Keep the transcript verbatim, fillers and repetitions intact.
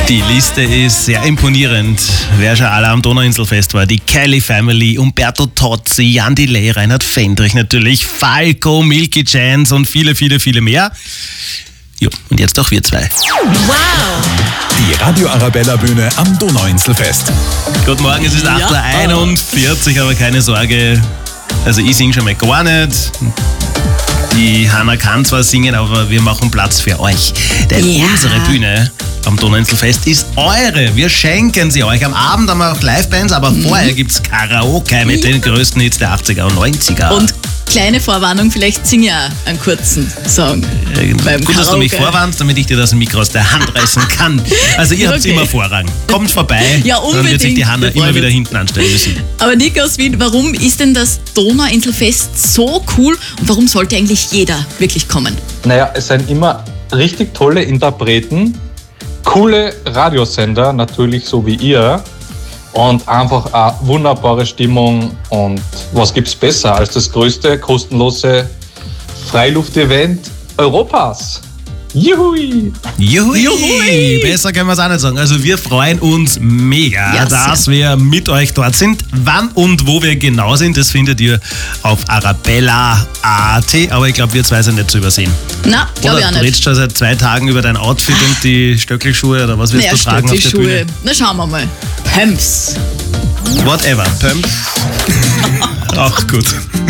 Die Liste ist sehr imponierend. Wer schon alle am Donauinselfest war, die Kelly Family, Umberto Tozzi, Jan Delay, Reinhard Fendrich natürlich, Falco, Milky Chance und viele, viele, viele mehr. Jo, und jetzt auch wir zwei. Wow! Die Radio Arabella Bühne am Donauinselfest. Guten Morgen, es ist acht Uhr einundvierzig, aber keine Sorge. Also ich singe schon mal gar nicht. Die Hanna kann zwar singen, aber wir machen Platz für euch. Denn Ja. unsere Bühne am Donauinselfest ist eure. Wir schenken sie euch. Am Abend haben wir auch Livebands, aber Mhm. vorher gibt's Karaoke mit den größten Hits der achtziger und neunziger. Und kleine Vorwarnung, vielleicht singe ich auch einen kurzen Song. Äh, beim Gut, dass du mich Karaoke. vorwarnst, damit ich dir das Mikro aus der Hand reißen kann. Also ihr habt Okay. immer Vorrang. Kommt vorbei, Ja, dann wird sich unbedingt. die Hanna Wir freuen immer wieder uns. hinten anstellen müssen. Aber Nick aus Wien, warum ist denn das Donauinselfest so cool und warum sollte eigentlich jeder wirklich kommen? Naja, es sind immer richtig tolle Interpreten, coole Radiosender, natürlich so wie ihr, und einfach eine wunderbare Stimmung. Und was gibt's besser als das größte kostenlose Freiluftevent Europas? Juhui! Juhui. Juhui. Besser können wir es auch nicht sagen. Also wir freuen uns mega, Ja, dass sehr. wir mit euch dort sind. Wann und wo wir genau sind, das findet ihr auf arabella punkt a t. Aber ich glaube, wir zwei sind nicht zu übersehen. Na, glaube ich Oder auch du nicht. redest schon seit zwei Tagen über dein Outfit und die Stöckelschuhe oder was wirst Naja, du tragen auf der Stöckelschuhe. Bühne? Na, schauen wir mal. Pumps. Whatever. Pumps. Auch gut.